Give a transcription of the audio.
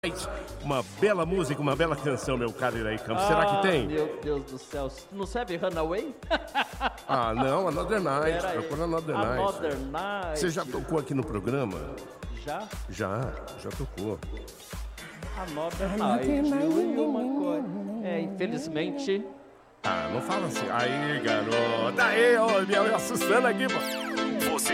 Uma bela música, uma bela canção, meu caro Iraí Campos. Será que tem? Meu Deus do céu. Não serve Runaway? Ah, não, Another Night. Procura Another Night. Another Night. Você já tocou aqui no programa? Já? Já tocou. Another Night. Infelizmente... Ah, não fala assim. Aí, garota. Aí, ó, me assustando aqui, pô.